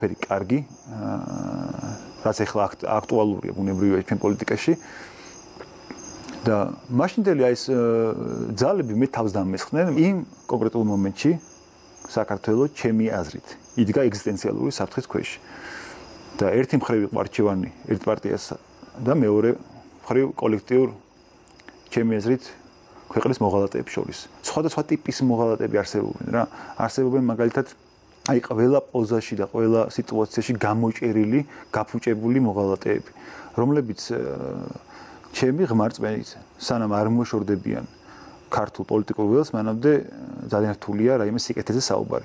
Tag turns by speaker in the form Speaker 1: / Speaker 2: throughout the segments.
Speaker 1: ფერი კარგი, რაც ახლა აქტუალურია ბუნებრივია ჩვენ პოლიტიკაში. და მაშინდელი ეს ძალები მე თავს დამესხდნენ იმ კონკრეტულ მომენტში საქართველოს ჩემი აზრით იდგა ეგზისტენციალური საფრთხის ქვეშ. და ერთი მხრივ იყო არჩევანი ერთ პარტიას და მეორე მხრივ კოლექტიურ ჩემი აზრით ქვეყნის მოღალატეებს შორის. სხვადასხვა ტიპის მოღალატეები არსებობენ რა. არსებობენ მაგალითად აი ყველა პოზაში და ყველა სიტუაციაში გამოჭერილი, გაფუჭებული მოღალატეები, რომლებიც ჩემი ღმარწმენით სანამ არ მოშორდებიან ქართულ პოლიტიკურ ველს, მანამდე ძალიან რთულია რაიმე სიკეთეზე საუბარი.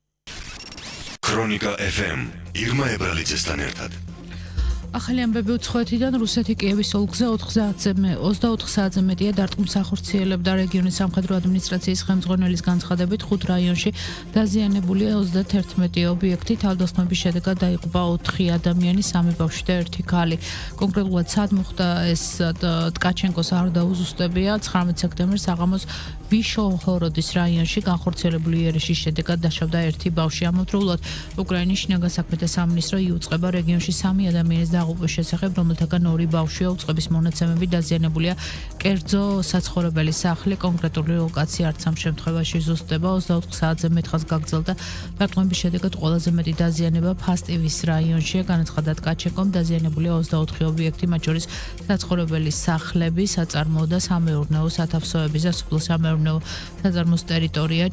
Speaker 2: ქრონიკა FM ირმა ებრალიძესთან ერთად.
Speaker 3: ახალი ამბები უცხოეთიდან რუსეთი კიევის ოლქზე 24 საათზე მეტია დარტყმს ახორციელებდა რეგიონის სამხედრო ადმინისტრაციის ხელმძღვანელის განცხადებით 5 რაიონში დაზიანებულია 31 ობიექტი, თავდასხმების შედეგად დაიღუპა 4 ადამიანი, 3 ბავშვი და 1 ქალი. კონკრეტულად სად მოხდა ეს ткаჩენკოს არ დაუზუსტებია. 19 სექტემბერს საღამოს ვიშოჰოროდის რაიონში განხორციელებული იერიშის შედეგად დაშავდა 1 ბავშვი. ამავდროულად უკრაინის შინაგან საქმეთა სამინისტრო იუწყება რეგიონში 3 ადამიანის დაღუპვის შესახებ, რომელთაგან 2 ბავშვია. უწყების მონაცემები დაზიანებულია კერძო საცხოვრებელი სახლი, კონკრეტული ლოკაცია არც ამ შემთხვევაში ზუსტდება. 24 საათზე მეტ ხანს გაგრძელდა დარტყმების შედეგად ყველაზე მეტი დაზიანება ფასტივის რაიონშია. განაცხადა ткаჩენკომ, დაზიანებულია 24 ობიექტი, მათ შორის საცხოვრებელი სახლები, საწარმოო და სამეურნეო სათავსოების და სოფლო-სამეურნეო საწარმოს ტერიტორია,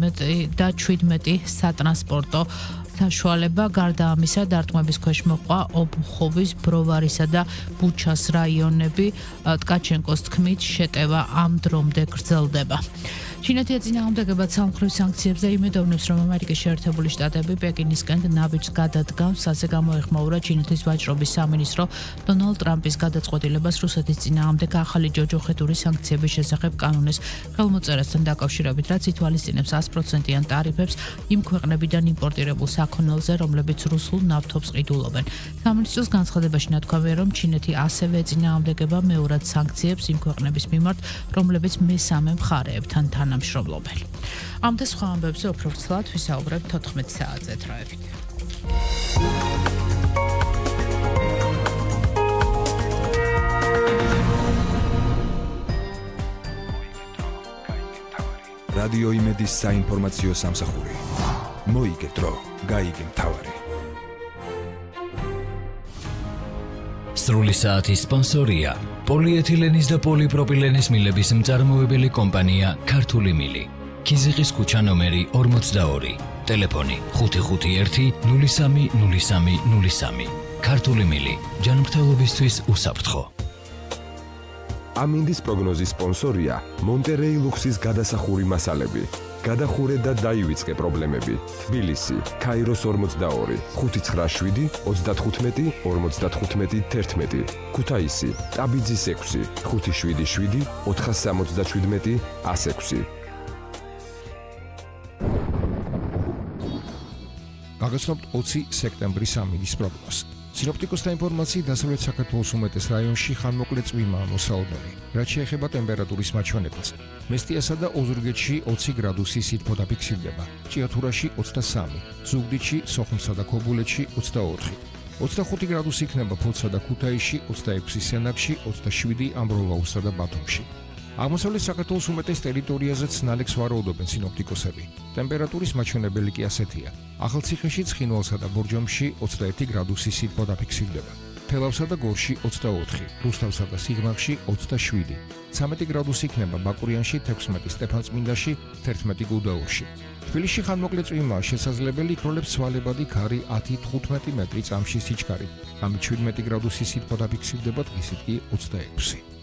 Speaker 3: 17 სატრანსპორტო საშუალება. გარდა ამისა, დარტყმების ქვეშ მოყვა ობუხოვის, ბროვარისა და ბუჩას რაიონები. ткаჩენკოს თქმით, შეტევა ამ დრომდე გრძელდება. ჩინეთი ეწინააღმდეგება სამხრივ სანქციებზე იმედოვნებს, რომ ამერიკის შეერთებული შტატები პეკინისკენ ნაბიჯს გადადგამს. ასე გამოეხმაურა ჩინეთის ვაჭრობის სამინისტრო დონალდ ტრამპის გადაწყვეტილებას რუსეთის წინააღმდეგ ახალი ჯოჯოხეთური სანქციების შესახებ კანონის ხელმოწერასთან დაკავშირებით, რაც ითვალისწინებს 100%-იან ტარიფებს იმ ქვეყნებიდან იმპორტირებულ საქონელზე, რომლებიც რუსულ ნავთობს ყიდულობენ. სამინისტროს განცხადებაში ნათქვამია, რომ ჩინეთი ასევე ეწინააღმდეგება მეორად სანქციებს იმ ქვეყნების მიმართ, რომლებიც მესამე მხარეებთან თანამშრომლობენ. ამ და სხვა ამბებზე უფრო ვრცლად ვისაუბრებთ 14 საათზე თროებით.
Speaker 4: რადიო იმედის საინფორმაციო სამსახური. მოიგე დრო, გაიგე მთავარი.
Speaker 5: სრული საათის სპონსორია პოლიეთილენის და პოლიპროპილენის მილების მწარმოებელი კომპანია ქართული მილი. ქიზიყის ქუჩა ნომერი 42, ტელეფონი 551 03 03 03. ქართული მილი, ჯანმრთელობისთვის უსაფრთხო.
Speaker 6: ამინდის პროგნოზის სპონსორია მონტერეი ლუქსის გადასახური მასალები. გადახურე და დაივიწყე პრობლემები. თბილისი, ქაიროს 42, 597 35 55 11. ქუთაისი, ტაბიძის 6, 577 477 106.
Speaker 7: გაგაცნობთ 20 სექტემბრის ამინდის პროგნოზს. სინოპტიკოსთა ინფორმაციით, დასავლეთ საქართველოს უმეტეს რაიონში ხანმოკლე წვიმაა მოსაოდნელი, რაც შეეხება ტემპერატურის მაჩვენებელს. მესტიასა და ოზურგეთში 20 გრადუსი სითბო დაფიქსირდება, ჭიათურაში 23, ზუგდიდში, სოხუმსა და ქობულეთში 24. 25 გრადუსი იქნება ფოთსა და ქუთაისში, 26 სენაკში, 27 ამბროლაუსსა და ბათუმში. აღმოსავლეთ საქართველოს უმეტეს ტერიტორიაზეც ნალექს ვარაუდობენ სინოპტიკოსები. ტემპერატურის მაჩვენებელი კი ასეთია. ახალციხეში, ცხინვალსა და ბორჯომში 21 გრადუსი სითბო დაფიქსირდება. თელავსა და გორში 24, რუსთავსა და სიღნაღში 27. 13 გრადუსი იქნება ბაკურიანში, 16 სტეფანწმინდაში, 11 გუდაურში. თბილისში ხანმოკლე წვიმაა შესაძლებელი, იქროლებს ცვალებადი ქარი 10-15 მეტრი წამში სიჩქარით. ამით 17 გრადუსი სითბო დაფიქსირდება, დღისით კი 26.